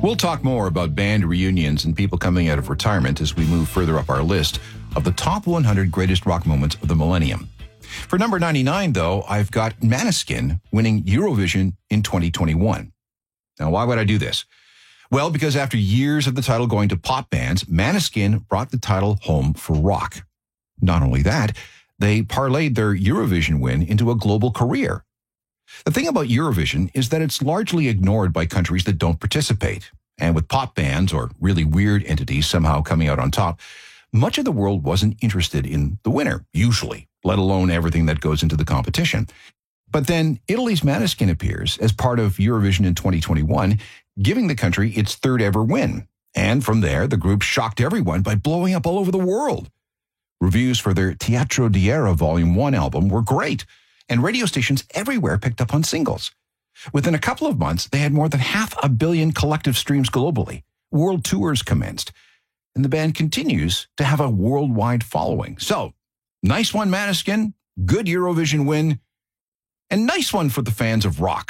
We'll talk more about band reunions and people coming out of retirement as we move further up our list of the top 100 greatest rock moments of the millennium. For number 99, though, I've got Måneskin winning Eurovision in 2021. Now, why would I do this? Well, because after years of the title going to pop bands, Måneskin brought the title home for rock. Not only that, they parlayed their Eurovision win into a global career. The thing about Eurovision is that it's largely ignored by countries that don't participate. And with pop bands or really weird entities somehow coming out on top, much of the world wasn't interested in the winner, usually, let alone everything that goes into the competition. But then Italy's Måneskin appears as part of Eurovision in 2021, giving the country its third ever win. And from there, the group shocked everyone by blowing up all over the world. Reviews for their Teatro di Era Volume 1 album were great, and radio stations everywhere picked up on singles. Within a couple of months, they had more than 500 million collective streams globally. World tours commenced, and the band continues to have a worldwide following. So, nice one, Måneskin, good Eurovision win, and nice one for the fans of rock.